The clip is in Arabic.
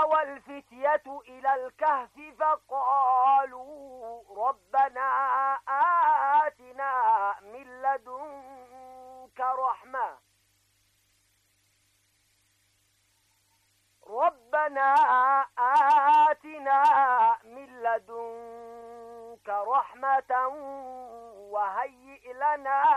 آوى الفتية إلى الكهف فقالوا ربنا آتنا من لدنك رحمة وهيئ لنا